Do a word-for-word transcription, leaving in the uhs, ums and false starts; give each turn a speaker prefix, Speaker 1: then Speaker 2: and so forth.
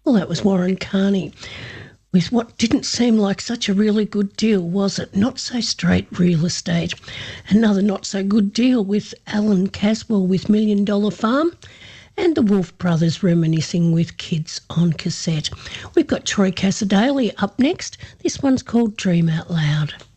Speaker 1: Well, that was Warren Carney with what didn't seem like such a really good deal, was it? Not so straight real estate. Another not so good deal with Alan Caswell with Million Dollar Farm, and the Wolf Brothers reminiscing with Kids on Cassette. We've got Troy Cassadaly up next. This one's called Dream Out Loud.